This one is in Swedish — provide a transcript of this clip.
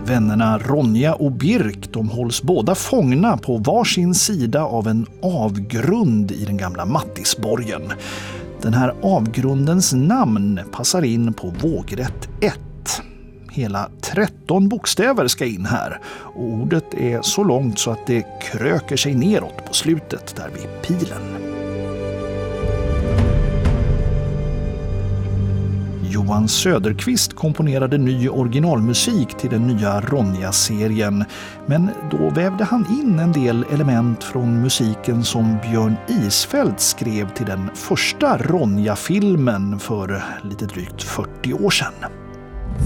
Vännerna Ronja och Birk, de hålls båda fångna på varsin sida av en avgrund i den gamla Mattisborgen. Den här avgrundens namn passar in på vågrätt 1. Hela 13 bokstäver ska in här och ordet är så långt så att det kröker sig neråt på slutet där vid pilen. Johan Söderqvist komponerade ny originalmusik till den nya Ronja-serien, men då vävde han in en del element från musiken som Björn Isfält skrev till den första Ronja-filmen för lite drygt 40 år sedan.